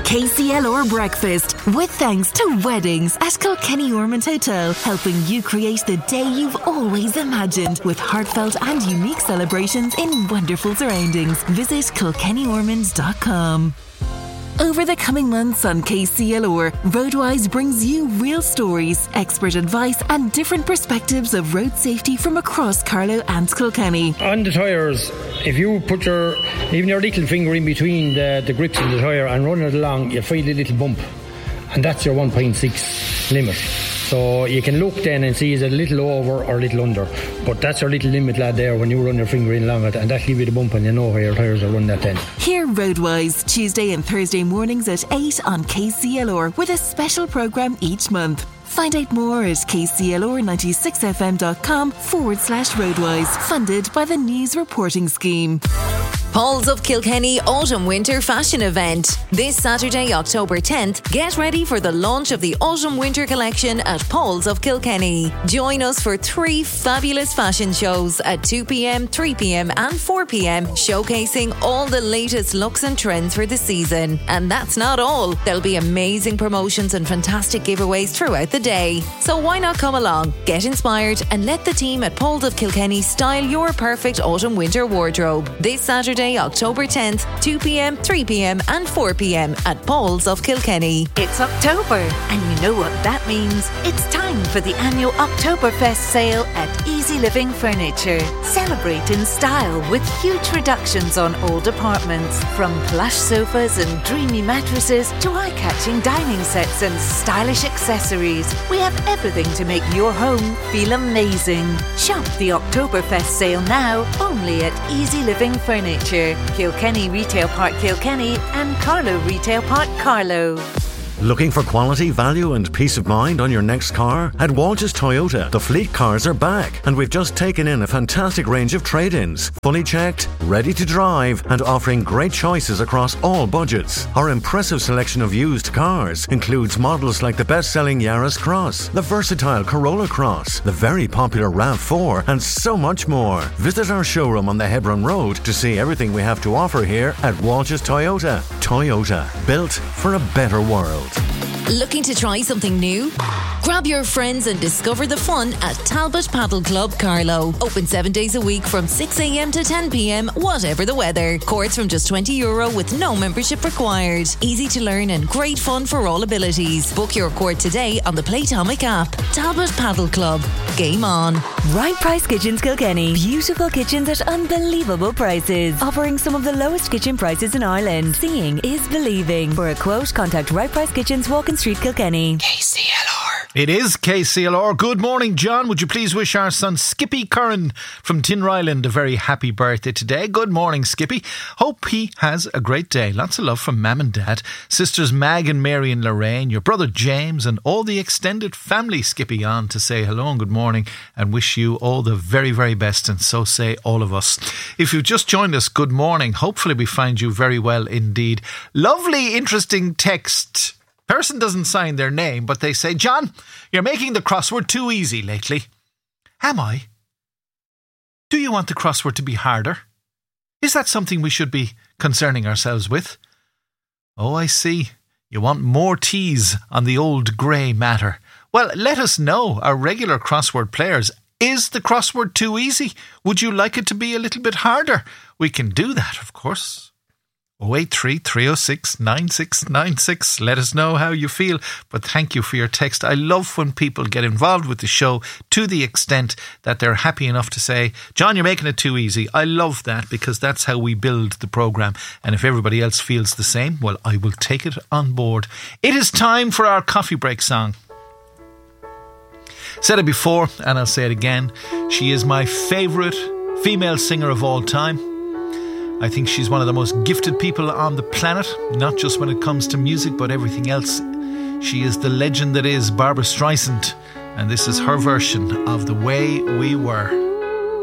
KCLR Breakfast, with thanks to Weddings at Kilkenny Ormond Hotel, helping you create the day you've always imagined with heartfelt and unique celebrations in wonderful surroundings. Visit kilkennyormonds.com. Over the coming months on KCLR, Roadwise brings you real stories, expert advice and different perspectives of road safety from across Carlow and Kilkenny. On the tyres, if you put your little finger in between the grips of the tyre and run it along, you feel a little bump, and that's your 1.6 limit. So you can look then and see is it a little over or a little under, but that's your little limit, lad, there when you run your finger in along it, and that'll give you the bump and you know where your tyres are running that then. Hear Roadwise Tuesday and Thursday mornings at 8 on KCLR with a special programme each month. Find out more at kclr96fm.com/Roadwise, funded by the News Reporting Scheme. Paul's of Kilkenny Autumn Winter Fashion Event. This Saturday, October 10th, get ready for the launch of the Autumn Winter Collection at Paul's of Kilkenny. Join us for 3 fabulous fashion shows at 2 p.m, 3 p.m, and 4 p.m, showcasing all the latest looks and trends for the season. And that's not all. There'll be amazing promotions and fantastic giveaways throughout the day. So why not come along, get inspired, and let the team at Paul's of Kilkenny style your perfect autumn winter wardrobe. This Saturday, October 10th, 2 p.m, 3 p.m, and 4 p.m. at Paul's of Kilkenny. It's October, and you know what that means. It's time for the annual Oktoberfest sale at Easy Living Furniture. Celebrate in style with huge reductions on old apartments. From plush sofas and dreamy mattresses to eye-catching dining sets and stylish accessories, we have everything to make your home feel amazing. Shop the Oktoberfest sale now only at Easy Living Furniture, Kilkenny Retail Park Kilkenny and Carlow Retail Park Carlow. Looking for quality, value and peace of mind on your next car? At Walsh's Toyota, the fleet cars are back, and we've just taken in a fantastic range of trade-ins. Fully checked, ready to drive, and offering great choices across all budgets. Our impressive selection of used cars includes models like the best-selling Yaris Cross, the versatile Corolla Cross, the very popular RAV4, and so much more. Visit our showroom on the Hebron Road to see everything we have to offer here at Walsh's Toyota. Toyota, built for a better world. Looking to try something new? Grab your friends and discover the fun at Talbot Paddle Club Carlow. Open 7 days a week from 6 a.m. to 10 p.m, whatever the weather. Courts from just €20 with no membership required. Easy to learn and great fun for all abilities. Book your court today on the Playtomic app. Talbot Paddle Club. Game on. Right Price Kitchens Kilkenny. Beautiful kitchens at unbelievable prices. Offering some of the lowest kitchen prices in Ireland. Seeing is believing. For a quote, contact Right Price Kitchens, Walking Street, Kilkenny. KCLR. It is KCLR. Good morning, John. Would you please wish our son Skippy Curran from Tinryland a very happy birthday today? Good morning, Skippy. Hope he has a great day. Lots of love from Mam and Dad, sisters Mag and Mary and Lorraine, your brother James, and all the extended family, Skippy, on to say hello and good morning and wish you all the very, very best, and so say all of us. If you've just joined us, good morning. Hopefully we find you very well indeed. Lovely, interesting text. Person doesn't sign their name, but they say, John, you're making the crossword too easy lately. Am I? Do you want the crossword to be harder? Is that something we should be concerning ourselves with? Oh, I see. You want more T's on the old grey matter. Well, let us know, our regular crossword players. Is the crossword too easy? Would you like it to be a little bit harder? We can do that, of course. 083 306 9696. Let us know how you feel, but thank you for your text. I love when people get involved with the show to the extent that they're happy enough to say, John, you're making it too easy. I love that, because that's how we build the programme, and if everybody else feels the same, well, I will take it on board. It is time for our coffee break song. Said it before and I'll say it again. She is my favourite female singer of all time. I think she's one of the most gifted people on the planet, not just when it comes to music, but everything else. She is the legend that is Barbra Streisand, and this is her version of The Way We Were.